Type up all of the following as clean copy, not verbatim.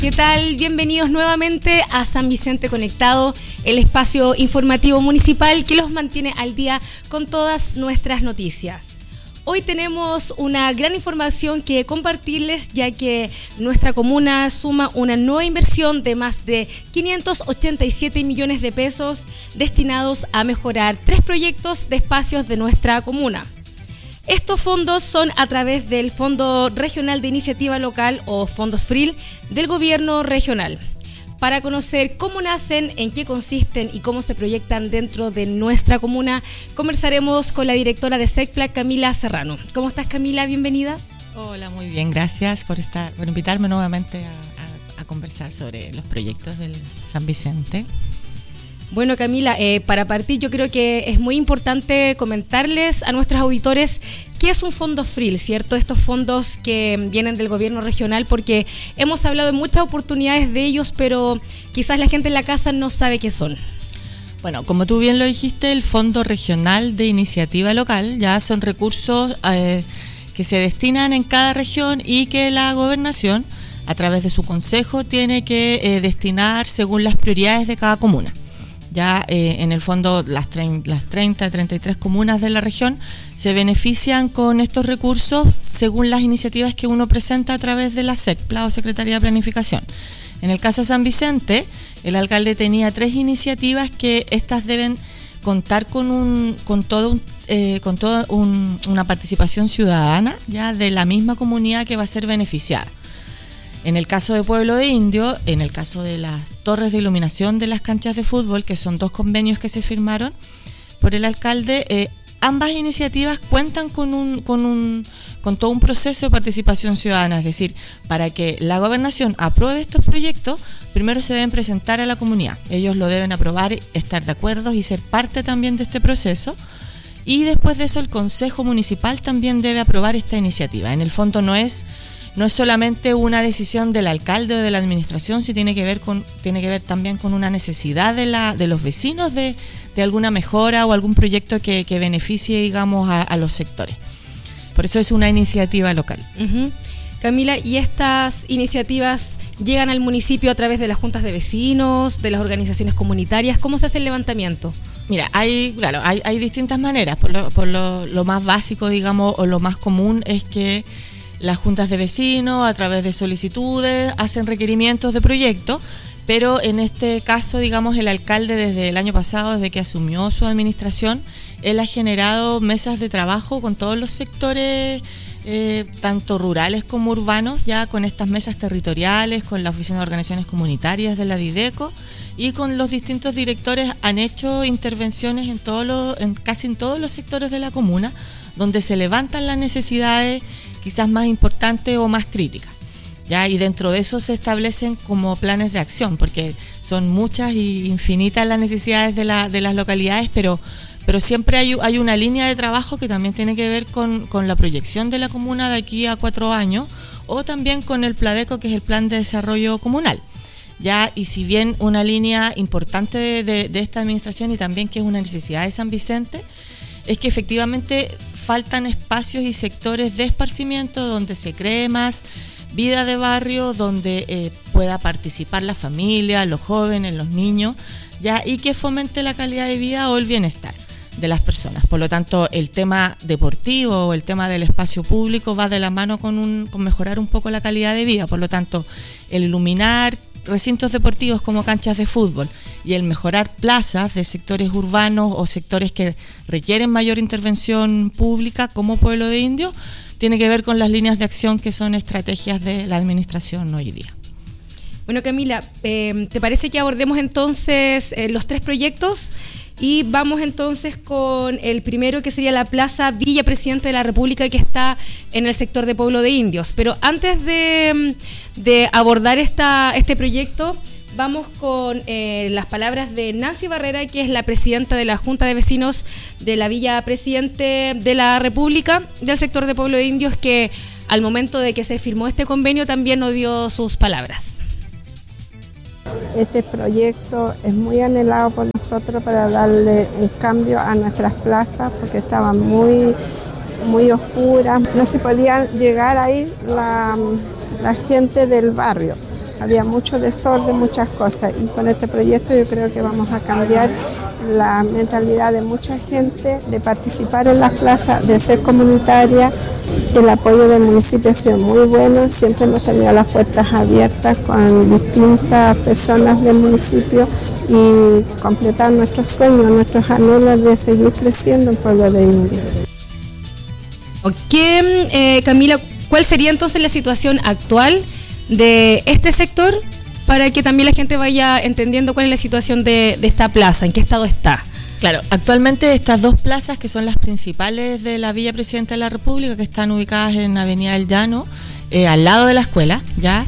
¿Qué tal? Bienvenidos nuevamente a San Vicente Conectado, el espacio informativo municipal que los mantiene al día con todas nuestras noticias. Hoy tenemos una gran información que compartirles, ya que nuestra comuna suma una nueva inversión de más de 587 millones de pesos destinados a mejorar 3 proyectos de espacios de nuestra comuna. Estos fondos son a través del Fondo Regional de Iniciativa Local o Fondos FRIL del Gobierno Regional. Para conocer cómo nacen, en qué consisten y cómo se proyectan dentro de nuestra comuna, conversaremos con la directora de SECPLA, Camila Serrano. ¿Cómo estás, Camila? Bienvenida. Hola, muy bien. Gracias por invitarme nuevamente a conversar sobre los proyectos del San Vicente. Bueno, Camila, para partir yo creo que es muy importante comentarles a nuestros auditores qué es un fondo FRIL, ¿cierto? Estos fondos que vienen del gobierno regional, porque hemos hablado en muchas oportunidades de ellos, pero quizás la gente en la casa no sabe qué son. Bueno, como tú bien lo dijiste, el Fondo Regional de Iniciativa Local ya son recursos que se destinan en cada región y que la gobernación, a través de su consejo, tiene que destinar según las prioridades de cada comuna. Ya en el fondo las 33 comunas de la región se benefician con estos recursos según las iniciativas que uno presenta a través de la SECPLA o Secretaría de Planificación. En el caso de San Vicente, el alcalde tenía 3 iniciativas que estas deben contar con toda una participación ciudadana ya de la misma comunidad que va a ser beneficiada. En el caso de Pueblo de Indio, en el caso de las torres de iluminación de las canchas de fútbol, que son 2 convenios que se firmaron por el alcalde, ambas iniciativas cuentan con todo un proceso de participación ciudadana. Es decir, para que la gobernación apruebe estos proyectos, primero se deben presentar a la comunidad. Ellos lo deben aprobar, estar de acuerdo y ser parte también de este proceso. Y después de eso, el Consejo Municipal también debe aprobar esta iniciativa. En el fondo no es solamente una decisión del alcalde o de la administración, sino tiene que ver también con una necesidad de los vecinos de alguna mejora o algún proyecto que beneficie, digamos, a los sectores. Por eso es una iniciativa local. Uh-huh. Camila, ¿y estas iniciativas llegan al municipio a través de las juntas de vecinos, de las organizaciones comunitarias? ¿Cómo se hace el levantamiento? Mira, hay distintas maneras. Por lo más básico, digamos, o lo más común es que las juntas de vecinos, a través de solicitudes, hacen requerimientos de proyectos, pero en este caso, digamos, el alcalde desde el año pasado, desde que asumió su administración, él ha generado mesas de trabajo con todos los sectores, tanto rurales como urbanos, ya con estas mesas territoriales, con la Oficina de Organizaciones Comunitarias de la Dideco, y con los distintos directores han hecho intervenciones casi en todos los sectores de la comuna, donde se levantan las necesidades quizás más importantes o más críticas, ¿ya? Y dentro de eso se establecen como planes de acción, porque son muchas y infinitas las necesidades de las localidades, pero siempre hay una línea de trabajo que también tiene que ver con la proyección de la comuna de aquí a 4 años, o también con el PLADECO, que es el Plan de Desarrollo Comunal. Ya, y si bien una línea importante de esta administración y también que es una necesidad de San Vicente, es que efectivamente faltan espacios y sectores de esparcimiento donde se cree más vida de barrio, donde pueda participar la familia, los jóvenes, los niños, ya, y que fomente la calidad de vida o el bienestar de las personas. Por lo tanto, el tema deportivo o el tema del espacio público va de la mano con mejorar un poco la calidad de vida. Por lo tanto, el iluminar recintos deportivos como canchas de fútbol y el mejorar plazas de sectores urbanos o sectores que requieren mayor intervención pública como Pueblo de Indio, tiene que ver con las líneas de acción que son estrategias de la administración hoy día. Bueno, Camila, ¿te parece que abordemos entonces los 3 proyectos? Y vamos entonces con el primero, que sería la Plaza Villa Presidente de la República, que está en el sector de Pueblo de Indios. Pero antes de abordar este proyecto, vamos con las palabras de Nancy Barrera, que es la presidenta de la Junta de Vecinos de la Villa Presidente de la República del sector de Pueblo de Indios, que al momento de que se firmó este convenio también nos dio sus palabras. Este proyecto es muy anhelado por nosotros para darle un cambio a nuestras plazas, porque estaban muy oscuras, no se podía llegar ahí la gente del barrio. había mucho desorden, muchas cosas, y con este proyecto yo creo que vamos a cambiar la mentalidad de mucha gente de participar en las plazas, de ser comunitaria. El apoyo del municipio ha sido muy bueno, siempre hemos tenido las puertas abiertas con distintas personas del municipio y completar nuestros sueños, nuestros anhelos de seguir creciendo en Pueblo de Indios. Ok, Camila, ¿cuál sería entonces la situación actual de este sector para que también la gente vaya entendiendo cuál es la situación de esta plaza, en qué estado está? Claro, actualmente estas dos plazas que son las principales de la Villa Presidenta de la República, que están ubicadas en Avenida del Llano, al lado de la escuela, ya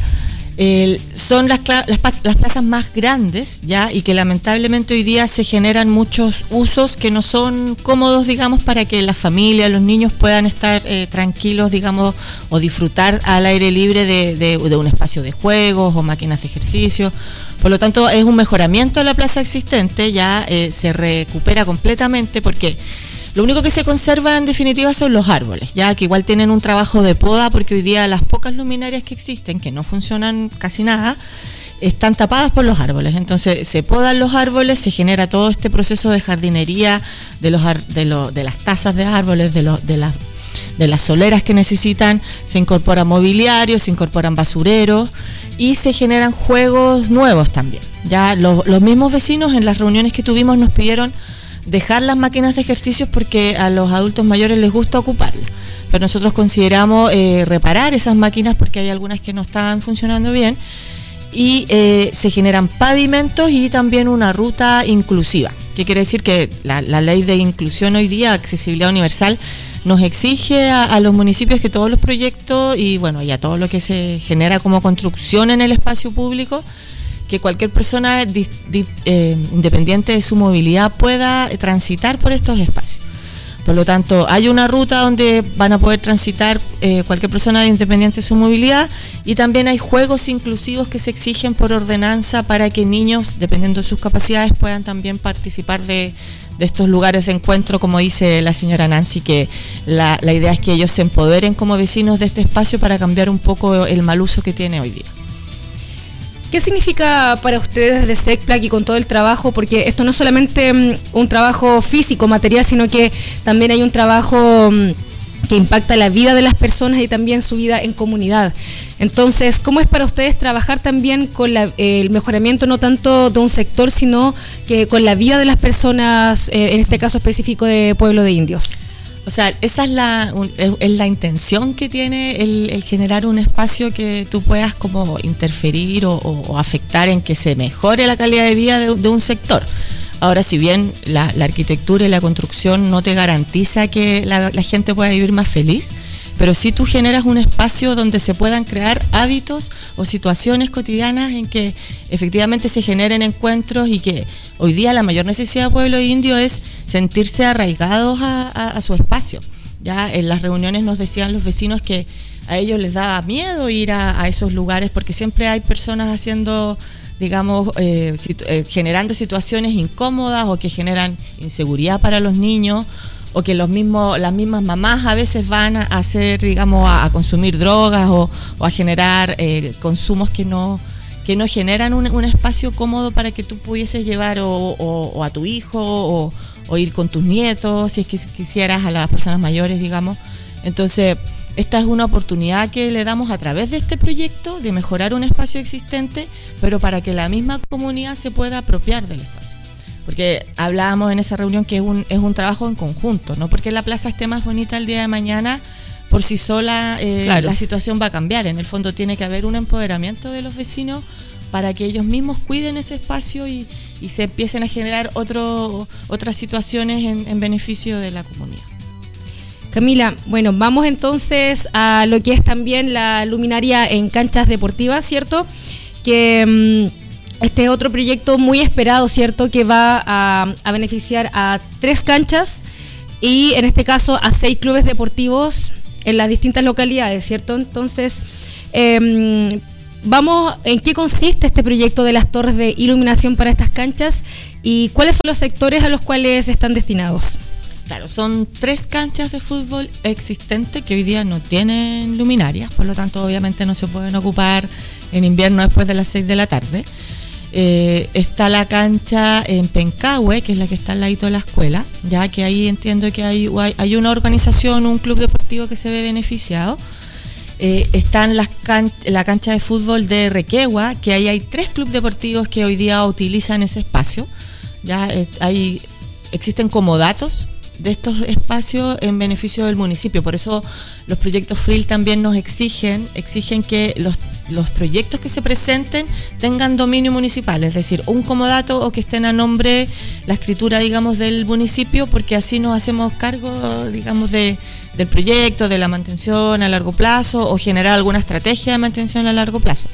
son las plazas más grandes, ya, y que lamentablemente hoy día se generan muchos usos que no son cómodos, digamos, para que las familias, los niños puedan estar tranquilos, digamos, o disfrutar al aire libre de un espacio de juegos o máquinas de ejercicio. Por lo tanto, es un mejoramiento de la plaza existente, ya se recupera completamente porque lo único que se conserva en definitiva son los árboles, ya que igual tienen un trabajo de poda porque hoy día las pocas luminarias que existen, que no funcionan casi nada, están tapadas por los árboles. Entonces se podan los árboles, se genera todo este proceso de jardinería de las tazas de árboles, de las soleras que necesitan, se incorpora mobiliario, se incorporan basureros y se generan juegos nuevos también. Ya los mismos vecinos en las reuniones que tuvimos nos pidieron dejar las máquinas de ejercicios porque a los adultos mayores les gusta ocuparlas, pero nosotros consideramos reparar esas máquinas porque hay algunas que no están funcionando bien y se generan pavimentos y también una ruta inclusiva, que quiere decir que la ley de inclusión hoy día, accesibilidad universal, nos exige a los municipios que todos los proyectos y bueno, y a todo lo que se genera como construcción en el espacio público, que cualquier persona independiente de su movilidad pueda transitar por estos espacios. Por lo tanto, hay una ruta donde van a poder transitar cualquier persona independiente de su movilidad y también hay juegos inclusivos que se exigen por ordenanza para que niños, dependiendo de sus capacidades, puedan también participar de estos lugares de encuentro, como dice la señora Nancy, que la idea es que ellos se empoderen como vecinos de este espacio para cambiar un poco el mal uso que tiene hoy día. ¿Qué significa para ustedes desde SECPLAC y con todo el trabajo? Porque esto no es solamente un trabajo físico, material, sino que también hay un trabajo que impacta la vida de las personas y también su vida en comunidad. Entonces, ¿cómo es para ustedes trabajar también con el mejoramiento no tanto de un sector, sino que con la vida de las personas, en este caso específico de Pueblo de Indios? O sea, esa es la intención que tiene el generar un espacio que tú puedas como interferir o afectar en que se mejore la calidad de vida de un sector. Ahora, si bien la arquitectura y la construcción no te garantiza que la gente pueda vivir más feliz, pero sí tú generas un espacio donde se puedan crear hábitos o situaciones cotidianas en que efectivamente se generen encuentros y que hoy día la mayor necesidad de Pueblo Indio es sentirse arraigados a su espacio. Ya en las reuniones nos decían los vecinos que a ellos les daba miedo ir a esos lugares porque siempre hay personas haciendo, digamos, generando situaciones incómodas o que generan inseguridad para los niños, o que las mismas mamás a veces van a hacer, digamos, a consumir drogas o a generar consumos que no generan un espacio cómodo para que tú pudieses llevar o a tu hijo o ir con tus nietos, si es que quisieras, a las personas mayores, digamos. Entonces, esta es una oportunidad que le damos a través de este proyecto de mejorar un espacio existente, pero para que la misma comunidad se pueda apropiar del espacio. Porque hablábamos en esa reunión que es un trabajo en conjunto, no porque la plaza esté más bonita el día de mañana, por sí sola claro, la situación va a cambiar. En el fondo tiene que haber un empoderamiento de los vecinos para que ellos mismos cuiden ese espacio y se empiecen a generar otras situaciones en beneficio de la comunidad. Camila, bueno, vamos entonces a lo que es también la luminaria en canchas deportivas, ¿cierto? Que este es otro proyecto muy esperado, ¿cierto? Que va a beneficiar a 3 canchas y en este caso a 6 clubes deportivos en las distintas localidades, ¿cierto? Entonces, vamos, ¿en qué consiste este proyecto de las torres de iluminación para estas canchas y cuáles son los sectores a los cuales están destinados? Claro, son 3 canchas de fútbol existentes que hoy día no tienen luminarias, por lo tanto obviamente no se pueden ocupar en invierno después de las 6 de la tarde. Está la cancha en Pencahue, que es la que está al ladito de la escuela, ya que ahí entiendo que hay una organización, un club deportivo que se ve beneficiado. Están la cancha de fútbol de Requegua, que ahí hay 3 clubes deportivos que hoy día utilizan ese espacio. Ya existen comodatos de estos espacios en beneficio del municipio. Por eso los proyectos FRIL también nos exigen que los proyectos que se presenten tengan dominio municipal, es decir, un comodato o que estén a nombre, la escritura, digamos, del municipio, porque así nos hacemos cargo, digamos, del proyecto, de la mantención a largo plazo o generar alguna estrategia de mantención a largo plazo.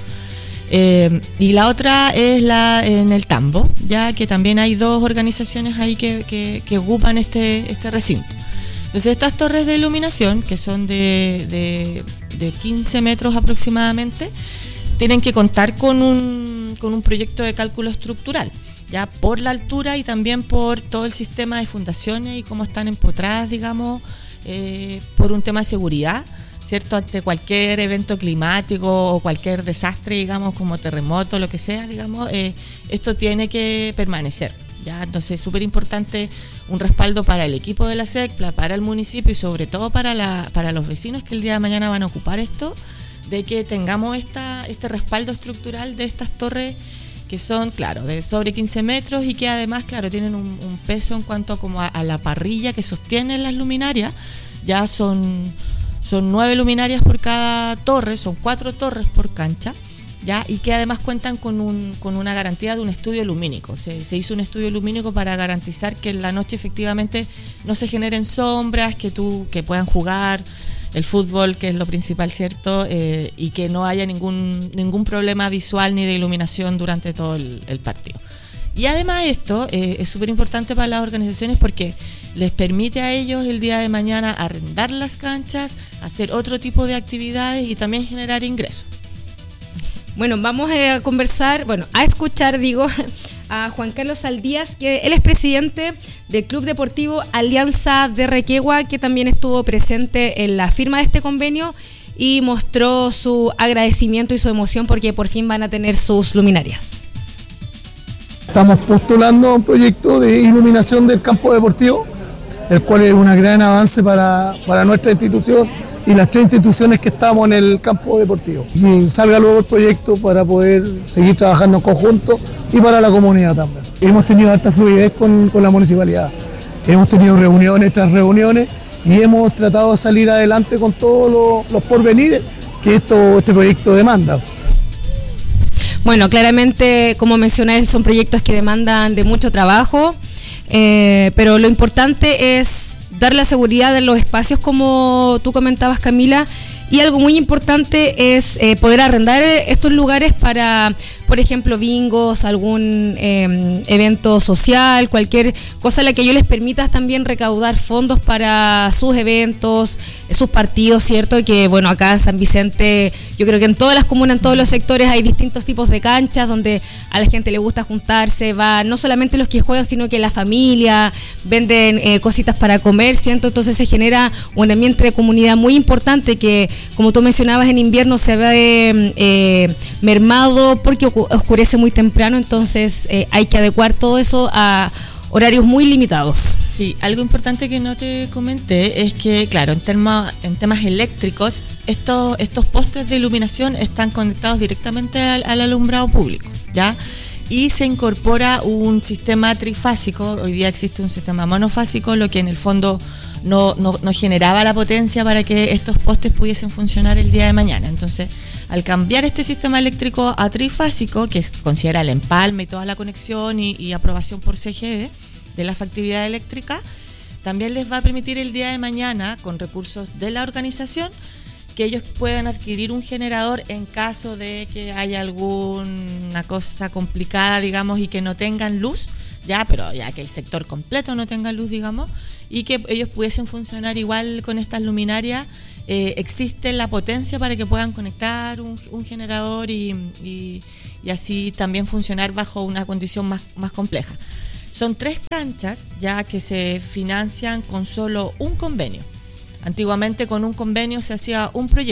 Y la otra es en el Tambo, ya que también hay 2 organizaciones ahí que ocupan este recinto. Entonces estas torres de iluminación, que son de 15 metros aproximadamente, tienen que contar con un proyecto de cálculo estructural, ya por la altura y también por todo el sistema de fundaciones y cómo están empotradas, digamos, por un tema de seguridad, ¿cierto? Ante cualquier evento climático o cualquier desastre, digamos, como terremoto, lo que sea, digamos, esto tiene que permanecer, ¿ya? Entonces es súper importante un respaldo para el equipo de la SECPLA, para el municipio y sobre todo para los vecinos que el día de mañana van a ocupar esto, de que tengamos este respaldo estructural de estas torres que son, claro, de sobre 15 metros y que además, claro, tienen un peso en cuanto como a la parrilla que sostienen las luminarias. Ya son 9 luminarias por cada torre, son 4 torres por cancha, ¿ya? Y que además cuentan con una garantía de un estudio lumínico. Se hizo un estudio lumínico para garantizar que en la noche efectivamente no se generen sombras, que puedan jugar el fútbol, que es lo principal, ¿cierto? Y que no haya ningún problema visual ni de iluminación durante todo el partido. Y además esto es súper importante para las organizaciones porque les permite a ellos el día de mañana arrendar las canchas, hacer otro tipo de actividades y también generar ingresos. Bueno, vamos a conversar, a escuchar, a Juan Carlos Saldías, que él es presidente del Club Deportivo Alianza de Requegua, que también estuvo presente en la firma de este convenio y mostró su agradecimiento y su emoción porque por fin van a tener sus luminarias. Estamos postulando un proyecto de iluminación del campo deportivo, el cual es un gran avance para nuestra institución y las 3 instituciones que estamos en el campo deportivo. Y salga luego el proyecto para poder seguir trabajando en conjunto y para la comunidad también. Hemos tenido alta fluidez con la municipalidad, hemos tenido reuniones tras reuniones y hemos tratado de salir adelante con todos los porvenires que este proyecto demanda. Bueno, claramente, como mencioné, son proyectos que demandan de mucho trabajo, pero lo importante es dar la seguridad de los espacios, como tú comentabas, Camila, y algo muy importante es poder arrendar estos lugares para, por ejemplo, bingos, algún evento social, cualquier cosa en la que yo les permita también recaudar fondos para sus eventos, sus partidos, ¿cierto? Que bueno, acá en San Vicente, yo creo que en todas las comunas, en todos los sectores hay distintos tipos de canchas donde a la gente le gusta juntarse, va no solamente los que juegan, sino que la familia, venden cositas para comer, ¿cierto? Entonces se genera un ambiente de comunidad muy importante que, como tú mencionabas, en invierno se ve mermado porque oscurece muy temprano, entonces hay que adecuar todo eso a horarios muy limitados. Sí, algo importante que no te comenté es que, claro, en temas eléctricos, estos postes de iluminación están conectados directamente al alumbrado público, ¿ya? Y se incorpora un sistema trifásico. Hoy día existe un sistema monofásico, lo que en el fondo no generaba la potencia para que estos postes pudiesen funcionar el día de mañana. Entonces, al cambiar este sistema eléctrico a trifásico, que considera el empalme y toda la conexión y aprobación por CGE de la factibilidad eléctrica, también les va a permitir el día de mañana, con recursos de la organización, que ellos puedan adquirir un generador en caso de que haya alguna cosa complicada, digamos, y que no tengan luz, pero ya que el sector completo no tenga luz, digamos, y que ellos pudiesen funcionar igual con estas luminarias. Existe la potencia para que puedan conectar un generador y así también funcionar bajo una condición más compleja. Son 3 canchas ya que se financian con solo un convenio. Antiguamente con un convenio se hacía un proyecto,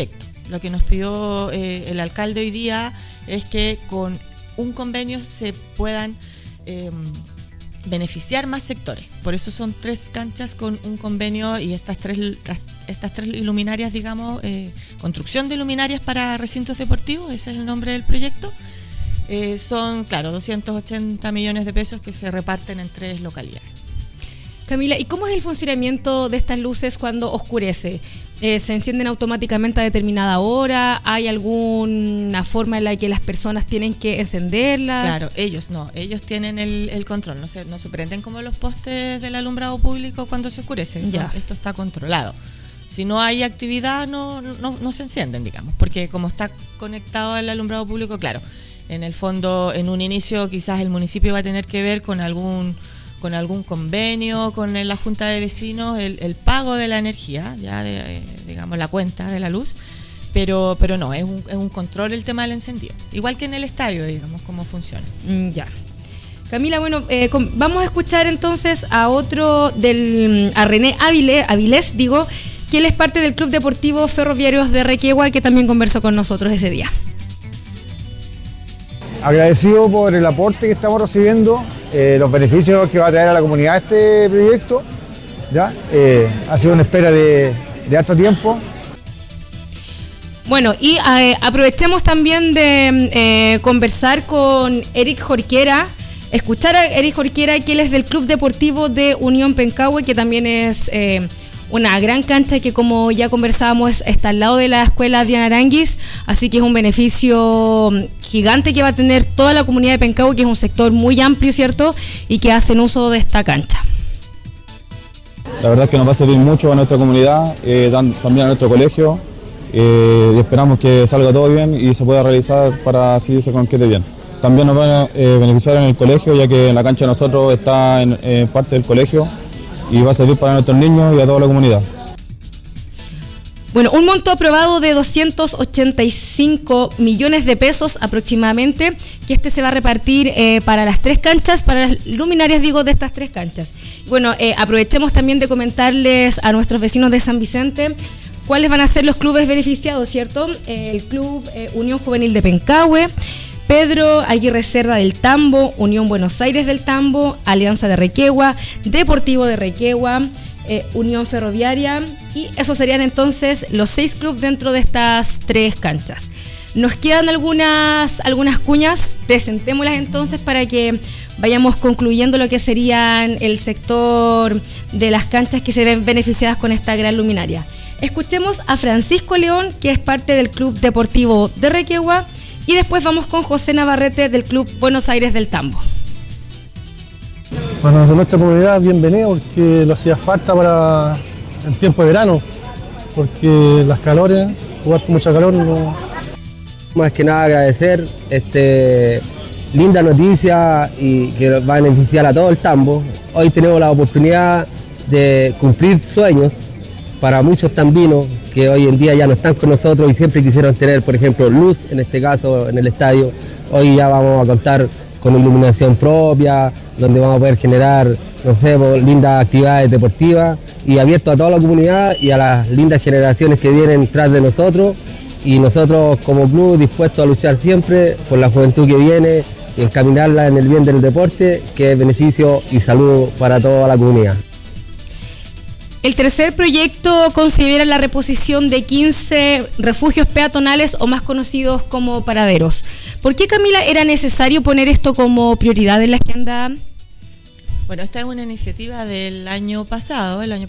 Lo que nos pidió el alcalde hoy día es que con un convenio se puedan beneficiar más sectores. Por eso son 3 canchas con un convenio y estas tres luminarias, digamos, construcción de luminarias para recintos deportivos, ese es el nombre del proyecto. Son, claro, 280 millones de pesos que se reparten en 3 localidades. Camila, ¿y cómo es el funcionamiento de estas luces cuando oscurece? ¿Se encienden automáticamente a determinada hora? ¿Hay alguna forma en la que las personas tienen que encenderlas? Claro, ellos tienen el control, no se prenden como los postes del alumbrado público cuando se oscurece. Esto está controlado. Si no hay actividad, no se encienden, digamos, porque como está conectado al alumbrado público, claro, en el fondo, en un inicio quizás el municipio va a tener que ver con algún convenio con la Junta de Vecinos, el pago de la energía, ya digamos la cuenta de la luz, pero no, es un control el tema del encendido, igual que en el estadio, digamos, cómo funciona. Ya. Camila, bueno, vamos a escuchar entonces a René Avilés, que él es parte del Club Deportivo Ferroviarios de Requegua, que también conversó con nosotros ese día. Agradecido por el aporte que estamos recibiendo, los beneficios que va a traer a la comunidad este proyecto. ¿Ya? Ha sido una espera de harto tiempo. Bueno, y aprovechemos también de conversar con Eric Jorquera, escuchar a Eric Jorquera, que él es del Club Deportivo de Unión Pencahue, que también es una gran cancha que, como ya conversábamos, está al lado de la escuela Diana Aranguis, así que es un beneficio gigante que va a tener toda la comunidad de Pencahue, que es un sector muy amplio, ¿cierto? Y que hacen uso de esta cancha. La verdad es que nos va a servir mucho a nuestra comunidad, también a nuestro colegio, y esperamos que salga todo bien y se pueda realizar para así se concrete bien. También nos va a beneficiar en el colegio, ya que la cancha de nosotros está en parte del colegio, y va a servir para nuestros niños y a toda la comunidad. Bueno, un monto aprobado de 285 millones de pesos aproximadamente, que se va a repartir para las 3 canchas, para las luminarias, de estas 3 canchas. Bueno, aprovechemos también de comentarles a nuestros vecinos de San Vicente cuáles van a ser los clubes beneficiados, ¿cierto? El Club Unión Juvenil de Pencahue, Pedro Aguirre Cerda del Tambo, Unión Buenos Aires del Tambo, Alianza de Requegua, Deportivo de Requegua, Unión Ferroviaria, y esos serían entonces los 6 clubes dentro de estas 3 canchas. Nos quedan algunas cuñas, presentémoslas entonces para que vayamos concluyendo lo que serían el sector de las canchas que se ven beneficiadas con esta gran luminaria. Escuchemos a Francisco León, que es parte del Club Deportivo de Requegua, y después vamos con José Navarrete del Club Buenos Aires del Tambo. Bueno, de nuestra comunidad, bienvenido, porque lo hacía falta para el tiempo de verano, porque las calores, jugar con mucha calor no. Más que nada agradecer linda noticia y que va a beneficiar a todo el Tambo. Hoy tenemos la oportunidad de cumplir sueños para muchos tambinos que hoy en día ya no están con nosotros y siempre quisieron tener, por ejemplo, luz, en este caso en el estadio. Hoy ya vamos a contar con iluminación propia, donde vamos a poder generar, lindas actividades deportivas y abierto a toda la comunidad y a las lindas generaciones que vienen tras de nosotros. Y nosotros como club dispuestos a luchar siempre por la juventud que viene y encaminarla en el bien del deporte, que es beneficio y salud para toda la comunidad. El tercer proyecto considera la reposición de 15 refugios peatonales o más conocidos como paraderos. ¿Por qué, Camila, era necesario poner esto como prioridad en la agenda? Bueno, esta es una iniciativa del año pasado, el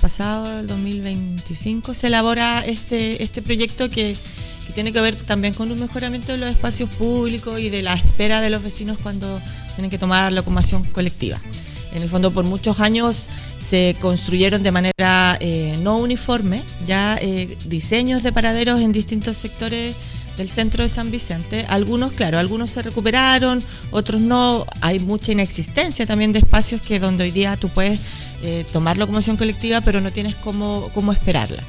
2025, se elabora este proyecto que tiene que ver también con un mejoramiento de los espacios públicos y de la espera de los vecinos cuando tienen que tomar la locomoción colectiva. En el fondo, por muchos años se construyeron de manera no uniforme ya diseños de paraderos en distintos sectores del centro de San Vicente. Algunos se recuperaron, otros no. Hay mucha inexistencia también de espacios donde hoy día tú puedes tomar locomoción colectiva, pero no tienes cómo esperarla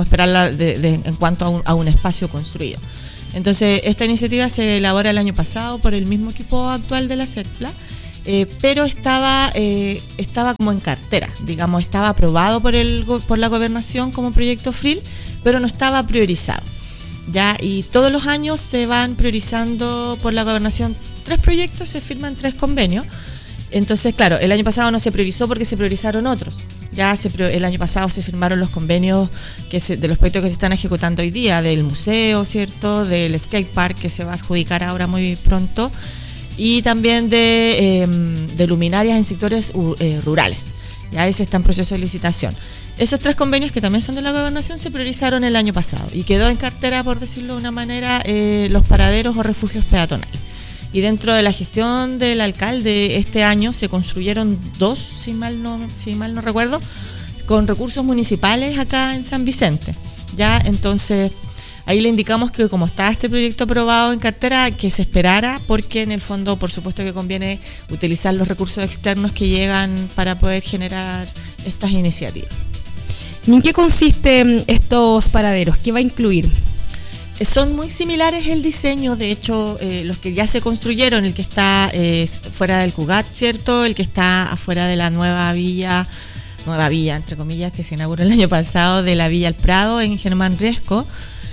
en cuanto a un espacio construido. Entonces, esta iniciativa se elabora el año pasado por el mismo equipo actual de la CETPLA, pero estaba como en cartera, digamos, estaba aprobado por la gobernación como proyecto FRIL, pero no estaba priorizado. Ya, y todos los años se van priorizando por la gobernación 3 proyectos, se firman 3 convenios. Entonces, claro, el año pasado no se priorizó porque se priorizaron otros. El año pasado se firmaron los convenios de los proyectos que se están ejecutando hoy día, del museo, ¿cierto? Del skate park que se va a adjudicar ahora muy pronto, y también de luminarias en sectores rurales. Ya ese está en proceso de licitación. Esos 3 convenios, que también son de la gobernación, se priorizaron el año pasado y quedó en cartera, por decirlo de una manera, los paraderos o refugios peatonales. Y dentro de la gestión del alcalde este año se construyeron 2, si mal no recuerdo, con recursos municipales acá en San Vicente. Ya, entonces ahí le indicamos que como está este proyecto aprobado en cartera, que se esperara, porque en el fondo por supuesto que conviene utilizar los recursos externos que llegan para poder generar estas iniciativas. ¿Y en qué consisten estos paraderos? ¿Qué va a incluir? Son muy similares el diseño, de hecho, los que ya se construyeron, el que está fuera del Cugat, ¿cierto? El que está afuera de la nueva villa, entre comillas, que se inauguró el año pasado, de la Villa El Prado en Germán Riesco.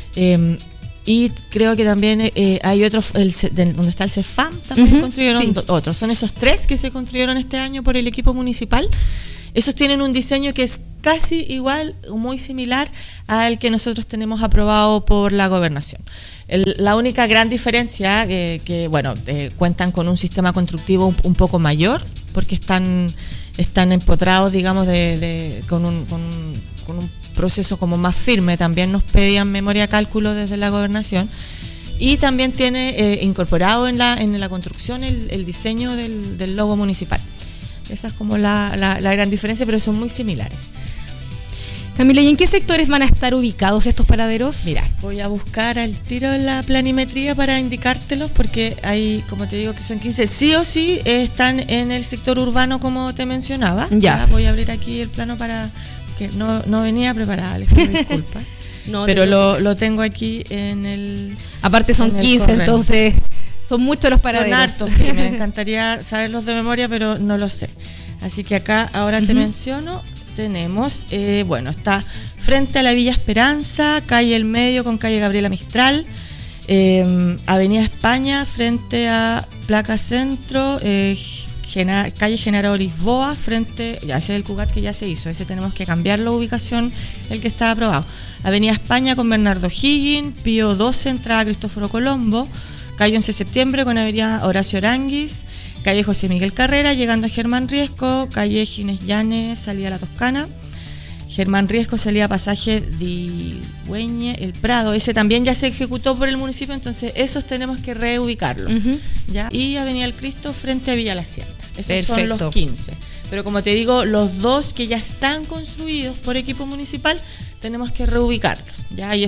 Y creo que también hay otros, donde está el CEFAM, también construyeron otros. Son esos 3 que se construyeron este año por el equipo municipal. Esos tienen un diseño que es casi igual o muy similar al que nosotros tenemos aprobado por la gobernación. La única gran diferencia cuentan con un sistema constructivo un poco mayor, porque están empotrados, digamos, con un proceso como más firme. También nos pedían memoria cálculo desde la gobernación, y también tiene incorporado en la construcción el diseño del logo municipal. Esa es como la gran diferencia, pero son muy similares. Camila, ¿y en qué sectores van a estar ubicados estos paraderos? Mira, voy a buscar al tiro la planimetría para indicártelos, porque hay, como te digo, que son 15. Sí o sí están en el sector urbano, como te mencionaba. Ya voy a abrir aquí el plano para que no venía preparada, les pido disculpas. Pero lo tengo aquí en el... Aparte son 15, correo. Entonces son muchos los paraderos. Son hartos, sí, me encantaría saberlos de memoria, pero no lo sé. Así que acá ahora te menciono. Tenemos, está frente a la Villa Esperanza, calle El Medio con calle Gabriela Mistral, Avenida España frente a Placa Centro, calle General Lisboa, ese es el Cugat que ya se hizo, ese tenemos que cambiar la ubicación, el que está aprobado. Avenida España con Bernardo Higgins, Pío 12, entrada Cristóforo Colombo, calle 11 de Septiembre con Avenida Horacio Aranguis, calle José Miguel Carrera, llegando a Germán Riesco, calle Ginés Llanes, salida a La Toscana, Germán Riesco, salida a Pasaje Digüeñe, El Prado, ese también ya se ejecutó por el municipio, entonces esos tenemos que reubicarlos. ¿Ya? Y Avenida El Cristo frente a Villa La Hacienda. Esos son los 15. Pero como te digo, los 2 que ya están construidos por equipo municipal, tenemos que reubicarlos. ¿Ya? Y